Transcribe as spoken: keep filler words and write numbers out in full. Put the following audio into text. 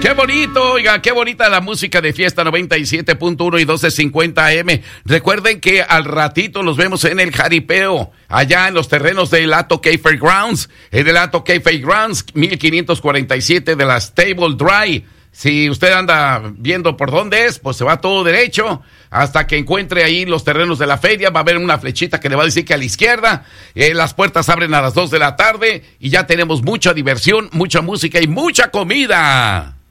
Qué bonito, oiga, qué bonita la música de Fiesta noventa y siete punto uno y doce cincuenta A M. Recuerden que al ratito los vemos en el jaripeo, allá en los terrenos del Ato Cay Fairgrounds, en el Ato Cay Fairgrounds, mil quinientos cuarenta y siete de la Stable Drive. Si usted anda viendo por dónde es, pues se va todo derecho hasta que encuentre ahí los terrenos de la feria. Va a haber una flechita que le va a decir que a la izquierda. Eh, las puertas abren a las dos de la tarde y ya tenemos mucha diversión, mucha música y mucha comida.